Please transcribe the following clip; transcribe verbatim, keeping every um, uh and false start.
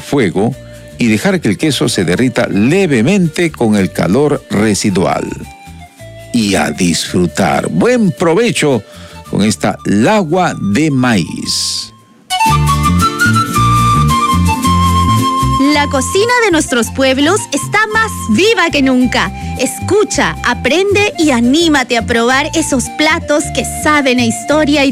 fuego y dejar que el queso se derrita levemente con el calor residual. Y a disfrutar. Buen provecho con esta lagua de maíz. La cocina de nuestros pueblos está más viva que nunca. Escucha, aprende y anímate a probar esos platos que saben a historia y